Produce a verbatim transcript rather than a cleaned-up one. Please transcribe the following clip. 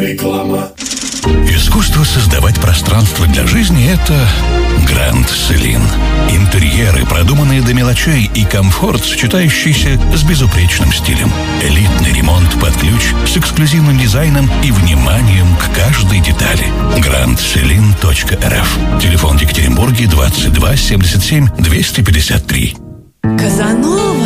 Реклама. Искусство создавать пространство для жизни – это Grand Celine. Интерьеры, продуманные до мелочей, и комфорт, сочетающийся с безупречным стилем. Элитный ремонт под ключ с эксклюзивным дизайном и вниманием к каждой детали. гранд селин точка эр эф. Телефон в Екатеринбурге двадцать два семьдесят семь двести пятьдесят три. Казанова.